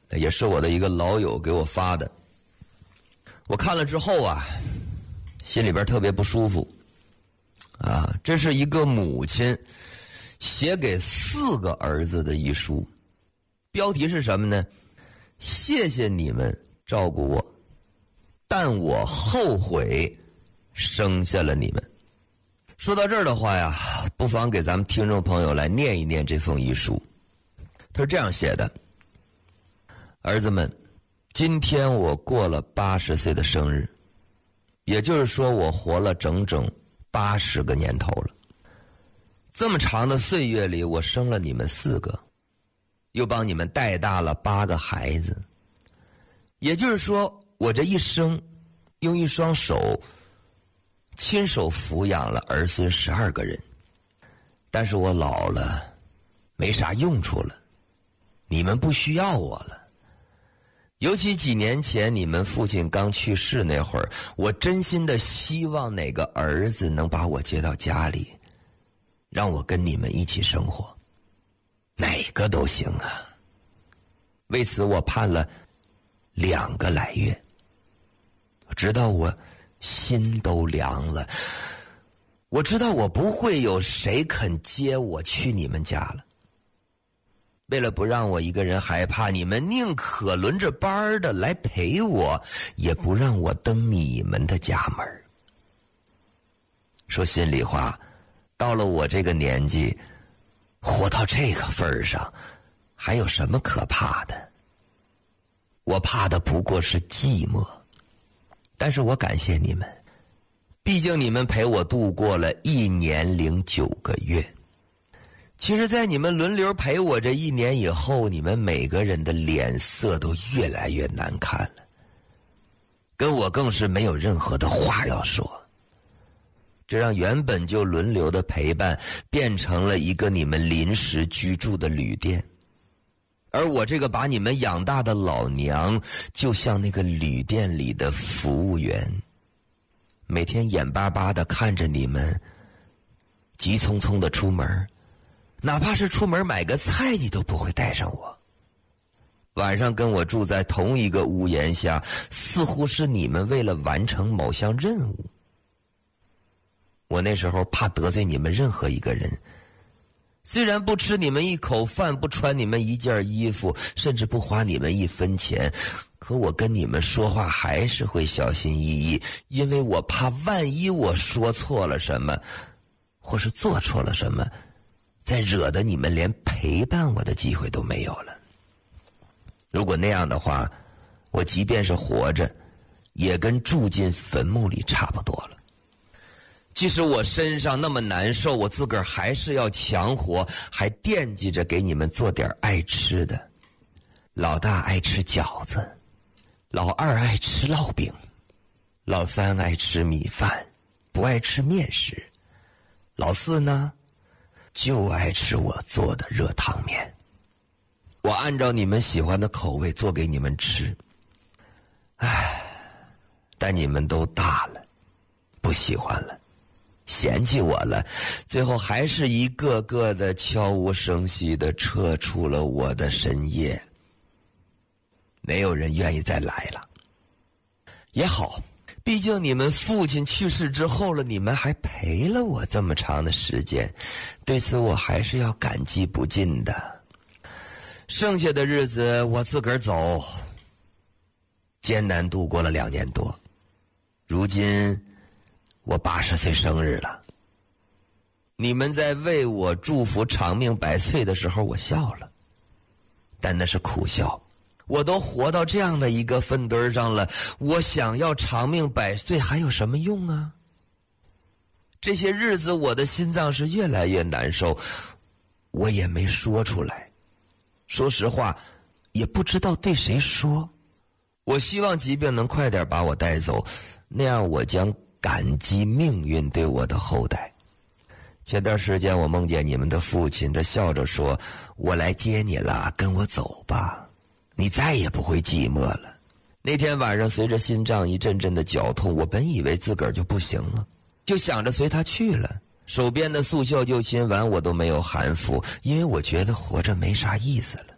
也是我的一个老友给我发的。我看了之后啊，心里边特别不舒服啊。这是一个母亲写给4个儿子的遗书，标题是什么呢？谢谢你们照顾我，但我后悔生下了你们。说到这儿的话呀，不妨给咱们听众朋友来念一念这封遗书。他是这样写的：儿子们，今天我过了80岁的生日，也就是说我活了整整80个年头了。这么长的岁月里，我生了你们4个，又帮你们带大了8个孩子，也就是说我这一生用一双手亲手抚养了儿孙12个人。但是我老了，没啥用处了，你们不需要我了。尤其几年前你们父亲刚去世那会儿，我真心的希望哪个儿子能把我接到家里，让我跟你们一起生活，哪个都行啊。为此我盼了2个来月，直到我心都凉了。我知道我不会有谁肯接我去你们家了。为了不让我一个人害怕，你们宁可轮着班的来陪我，也不让我登你们的家门。说心里话，到了我这个年纪，活到这个份上，还有什么可怕的？我怕的不过是寂寞。但是我感谢你们，毕竟你们陪我度过了1年09个月。其实在你们轮流陪我这1年以后，你们每个人的脸色都越来越难看了，跟我更是没有任何的话要说。这让原本就轮流的陪伴变成了一个你们临时居住的旅店，而我这个把你们养大的老娘就像那个旅店里的服务员，每天眼巴巴地看着你们急匆匆地出门，哪怕是出门买个菜你都不会带上我。晚上跟我住在同一个屋檐下，似乎是你们为了完成某项任务。我那时候怕得罪你们任何一个人，虽然不吃你们一口饭，不穿你们一件衣服，甚至不花你们1分钱，可我跟你们说话还是会小心翼翼，因为我怕万一我说错了什么，或是做错了什么，再惹得你们连陪伴我的机会都没有了。如果那样的话，我即便是活着，也跟住进坟墓里差不多了。即使我身上那么难受，我自个儿还是要强活，还惦记着给你们做点爱吃的。老大爱吃饺子，老2爱吃烙饼，老3爱吃米饭，不爱吃面食，老4呢，就爱吃我做的热汤面。我按照你们喜欢的口味做给你们吃。但你们都大了，不喜欢了，嫌弃我了，最后还是一个个的悄无声息地撤出了我的深夜。没有人愿意再来了。也好，毕竟你们父亲去世之后了，你们还陪了我这么长的时间，对此我还是要感激不尽的。剩下的日子我自个儿走，艰难度过了2年多。如今我80岁生日了，你们在为我祝福长命百岁的时候，我笑了，但那是苦笑。我都活到这样的一个分堆上了，我想要长命百岁还有什么用啊？这些日子我的心脏是越来越难受，我也没说出来。说实话，也不知道对谁说。我希望疾病能快点把我带走，那样我将感激命运对我的厚待。前段时间我梦见你们的父亲，他笑着说，我来接你了，跟我走吧，你再也不会寂寞了。那天晚上随着心脏一阵阵的绞痛，我本以为自个儿就不行了，就想着随他去了。手边的速效救心丸我都没有含服，因为我觉得活着没啥意思了。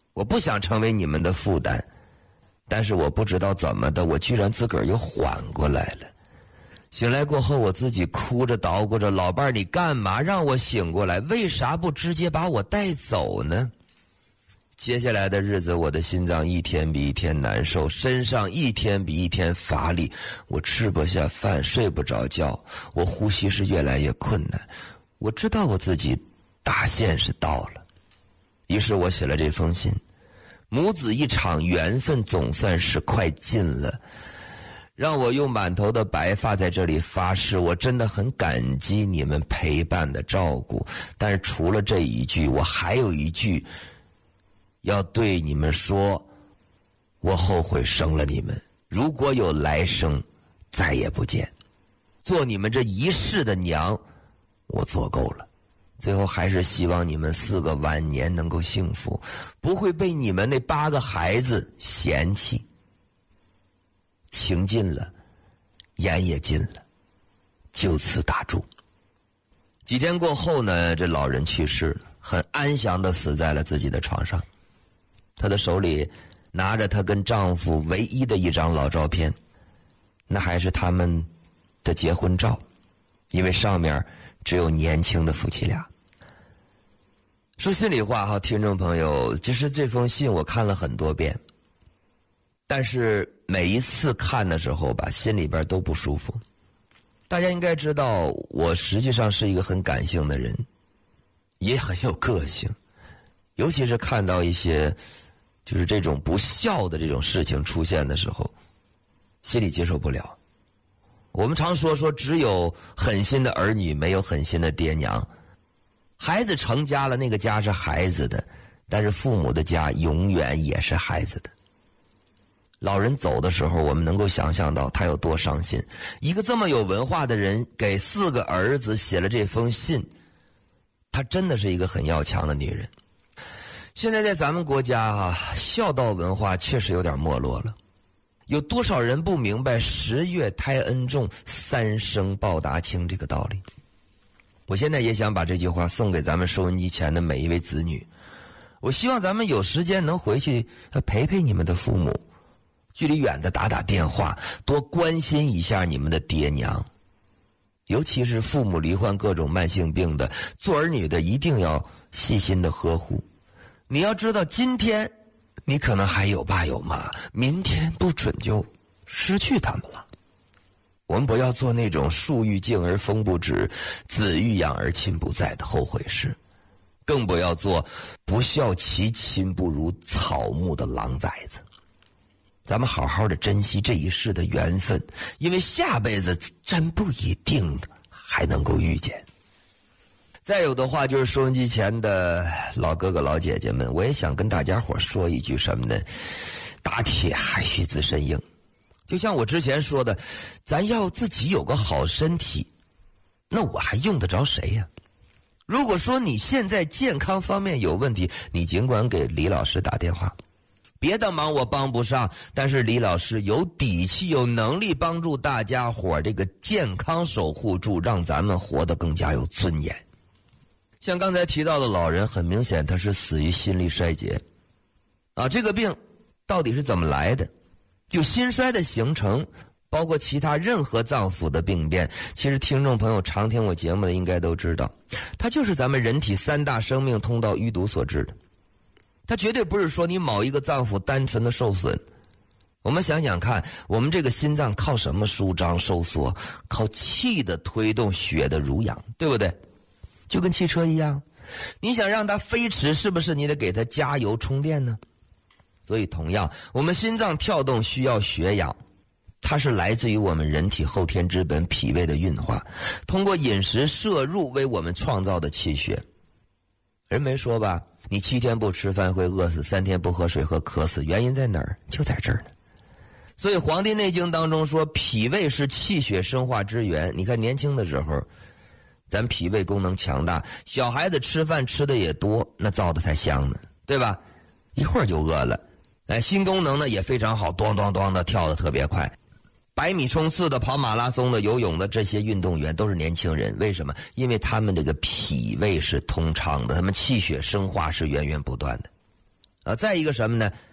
我不想成为你们的负担，但是我不知道怎么的，我居然自个儿又缓过来了。醒来过后，我自己哭着捣鼓着，老伴儿，你干嘛让我醒过来？为啥不直接把我带走呢？接下来的日子，我的心脏一天比一天难受，身上一天比一天乏力，我吃不下饭，睡不着觉，我呼吸是越来越困难。我知道我自己大限是到了，于是我写了这封信。母子一场缘分总算是快尽了，让我用满头的白发在这里发誓，我真的很感激你们陪伴的照顾。但是除了这一句，我还有一句要对你们说，我后悔生了你们，如果有来生，再也不见。做你们这一世的娘，我做够了。最后还是希望你们4个晚年能够幸福，不会被你们那8个孩子嫌弃。情尽了，言也尽了，就此打住。几天过后呢，这老人去世了，很安详地死在了自己的床上。她的手里拿着她跟丈夫唯一的一张老照片，那还是他们的结婚照，因为上面只有年轻的夫妻俩。说心里话哈，听众朋友，其实这封信我看了很多遍，但是每一次看的时候吧，心里边都不舒服。大家应该知道，我实际上是一个很感性的人，也很有个性，尤其是看到一些就是这种不孝的这种事情出现的时候，心里接受不了。我们常说只有狠心的儿女，没有狠心的爹娘。孩子成家了，那个家是孩子的，但是父母的家永远也是孩子的。老人走的时候，我们能够想象到他有多伤心。一个这么有文化的人给4个儿子写了这封信，她真的是一个很要强的女人。现在在咱们国家孝道文化确实有点没落了。有多少人不明白10月胎恩重，3生报答轻这个道理？我现在也想把这句话送给咱们收音机前的每一位子女。我希望咱们有时间能回去陪陪你们的父母，距离远的打打电话，多关心一下你们的爹娘。尤其是父母罹患各种慢性病的，做儿女的一定要细心的呵护。你要知道，今天你可能还有爸有妈，明天不准就失去他们了。我们不要做那种树欲静而风不止，子欲养而亲不在的后悔事，更不要做不孝其亲不如草木的狼崽子。咱们好好的珍惜这一世的缘分，因为下辈子真不一定还能够遇见。再有的话，就是收音机前的老哥哥老姐姐们，我也想跟大家伙说一句什么呢？打铁还需自身硬。就像我之前说的，咱要自己有个好身体，那我还用得着谁呀？如果说你现在健康方面有问题，你尽管给李老师打电话。别的忙我帮不上，但是李老师有底气有能力帮助大家伙这个健康守护住，让咱们活得更加有尊严。像刚才提到的老人，很明显他是死于心力衰竭这个病到底是怎么来的？就心衰的形成，包括其他任何脏腑的病变，其实听众朋友常听我节目的应该都知道，它就是咱们人体3大生命通道淤堵所致的。它绝对不是说你某一个脏腑单纯的受损。我们想想看，我们这个心脏靠什么舒张收缩？靠气的推动，血的濡养，对不对？就跟汽车一样，你想让它飞驰，是不是你得给它加油充电呢？所以同样，我们心脏跳动需要血氧，它是来自于我们人体后天之本脾胃的运化，通过饮食摄入为我们创造的气血。人没说吧，你7天不吃饭会饿死，3天不喝水会渴死，原因在哪儿？就在这儿呢。所以《黄帝内经》当中说，脾胃是气血生化之源。你看年轻的时候，咱脾胃功能强大，小孩子吃饭吃的也多，那造的才香呢，对吧？一会儿就饿了。心功能呢也非常好，咚咚咚的跳得特别快。100米冲刺的、跑马拉松的、游泳的这些运动员都是年轻人，为什么？因为他们这个脾胃是通畅的，他们气血生化是源源不断的。 再一个什么呢？